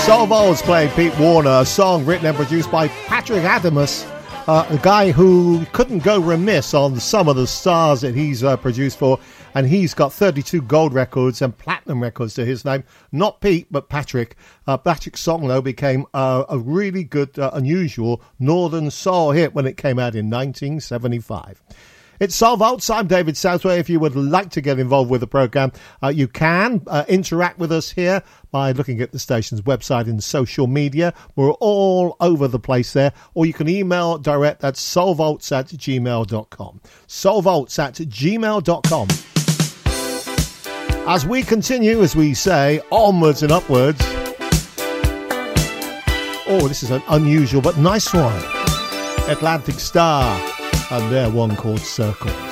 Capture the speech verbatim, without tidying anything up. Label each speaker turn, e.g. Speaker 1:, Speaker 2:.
Speaker 1: Soul Volts playing Pete Warner, a song written and produced by Patrick Adamus, uh, a guy who couldn't go remiss on some of the stars that he's uh, produced for, and he's got thirty-two gold records and platinum records to his name. Not Pete, but Patrick. Uh, Patrick's song, though, became uh, a really good, uh, unusual Northern Soul hit when it came out in nineteen seventy-five. It's Soul Volts. I'm David Southway. If you would like to get involved with the programme, uh, you can uh, interact with us here by looking at the station's website and social media. We're all over the place there. Or you can email direct at soulvolts at gmail dot com. soulvolts at gmail dot com. As we continue, as we say, onwards and upwards. Oh, this is an unusual but nice one. Atlantic Star. And their one called Circles.